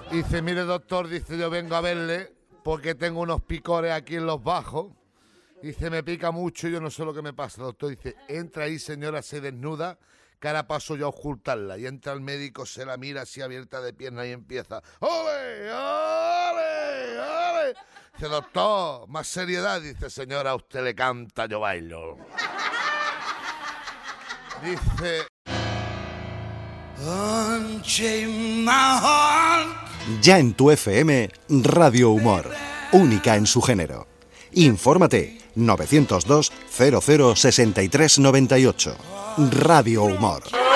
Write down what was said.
Dice, mire doctor, dice, yo vengo a verle porque tengo unos picores aquí en los bajos. Dice, me pica mucho y yo no sé lo que me pasa, doctor. Dice, entra ahí, señora, se desnuda, que ahora paso yo a ocultarla. Y entra el médico, se la mira así abierta de pierna y empieza, ¡ole, ole, ole! Dice, doctor, más seriedad. Dice, señora, usted le canta, yo bailo. Dice... Ya en tu FM, Radio Humor, única en su género. Infórmate 902 00 63 98. Radio Humor.